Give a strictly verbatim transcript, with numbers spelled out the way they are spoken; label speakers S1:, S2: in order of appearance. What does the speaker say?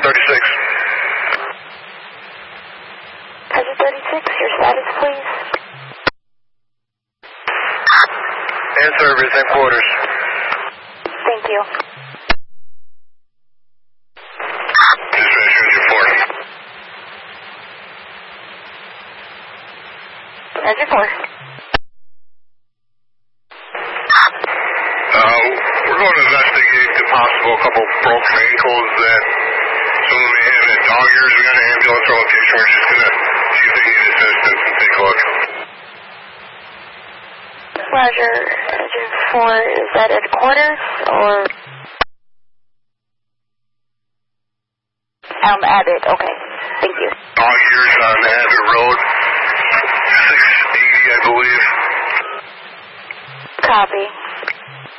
S1: thirty-six.
S2: Hazard thirty-six, your status, please.
S1: And service and quarters.
S2: Thank you.
S1: Dispatch report.
S2: As report.
S1: Uh, we're going to investigate the possible couple broken ankles that someone may have at dog ears. We got an ambulance location. We're just going to see if they need assistance and take a look.
S2: Roger. Agent four, is that at quarters or? Um, Abbott, okay. Thank you.
S1: Dog ears on Abbott Road. six eighty, I believe.
S2: Copy.